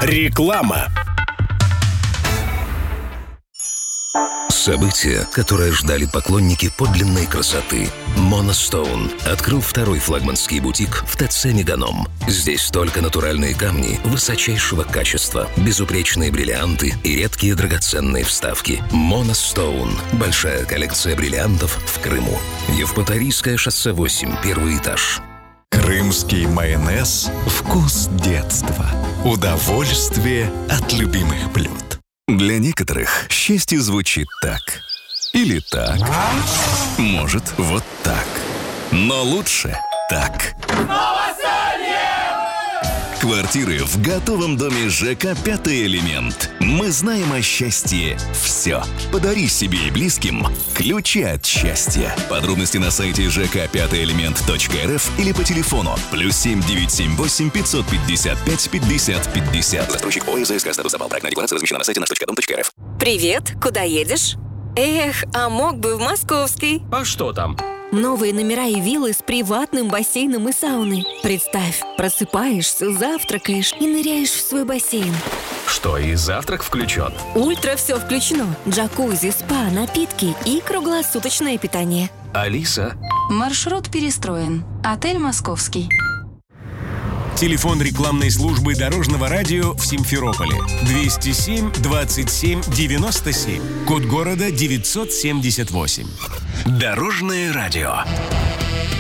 Реклама. Событие, которое ждали поклонники подлинной красоты. Monostone открыл второй флагманский бутик в ТЦ «Меганом». Здесь только натуральные камни высочайшего качества, безупречные бриллианты и редкие драгоценные вставки. Monostone – большая коллекция бриллиантов в Крыму. Евпаторийское шоссе 8, первый этаж. Крымский майонез – вкус детства. Удовольствие от любимых блюд. Для некоторых счастье звучит так. Или так. Может, вот так. Но лучше так. Квартиры в готовом доме ЖК «Пятый элемент». Мы знаем о счастье все. Подари себе и близким ключи от счастья. Подробности на сайте jk5элемент.рф или по телефону +7 978 555 50 50. Застройщик ОССК. Статус запал. Проектная декларация размещена на сайте nаш.дом.рф. Привет, куда едешь? Эх, а мог бы в Московский. А что там? Новые номера и виллы с приватным бассейном и сауной. Представь, просыпаешься, завтракаешь и ныряешь в свой бассейн. Что, и завтрак включен? Ультра все включено. Джакузи, спа, напитки и круглосуточное питание. Алиса? Маршрут перестроен. Отель «Московский». Телефон рекламной службы Дорожного радио в Симферополе 207 27 97. Код города 978. Дорожное радио.